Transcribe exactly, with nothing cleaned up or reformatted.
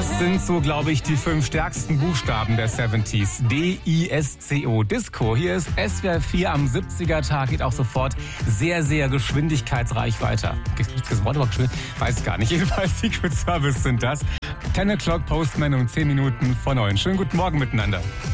Das sind so, glaube ich, die fünf stärksten Buchstaben der siebziger. D I S C O. Disco. Hier ist S W R vier am siebziger-Tag. Geht auch sofort sehr, sehr geschwindigkeitsreich weiter. Gibt es das Wort überhaupt geschwind? Weiß gar nicht. Jedenfalls Secret Service sind das. ten o'clock Postman um zehn Minuten vor neun. Schönen guten Morgen miteinander.